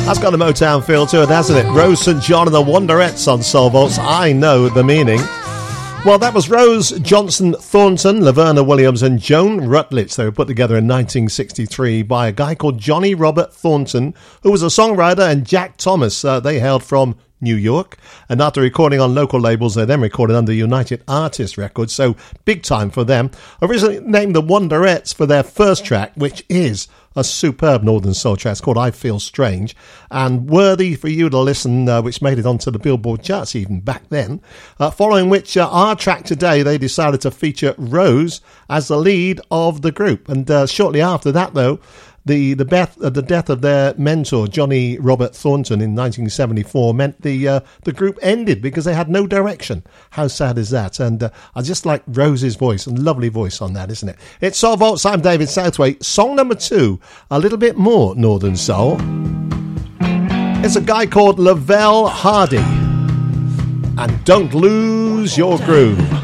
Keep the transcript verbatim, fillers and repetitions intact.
That's got a Motown feel to it, hasn't it? Rose Saint John and the Wanderettes on Soul Vaults. I know the meaning. Well, that was Rose Johnson Thornton, Laverna Williams and Joan Rutledge. They were put together in nineteen sixty-three by a guy called Johnny Robert Thornton, who was a songwriter, and Jack Thomas. Uh, they hailed from New York, and after recording on local labels, they then recorded under United Artists Records, so big time for them. Originally named the Wanderettes for their first track, which is a superb Northern Soul track. It's called I Feel Strange, and worthy for you to listen, uh, which made it onto the Billboard charts even back then. Uh, following which, uh, our track today, they decided to feature Rose as the lead of the group, and uh, shortly after that, though, The the, death, uh, the death of their mentor, Johnny Robert Thornton, in nineteen seventy-four meant the uh, the group ended because they had no direction. How sad is that? And uh, I just like Rose's voice, and lovely voice on that, isn't it? It's Soul Vaults. I'm David Southway. Song number two, a little bit more Northern Soul. It's a guy called Lavelle Hardy. And Don't Lose Your Groove.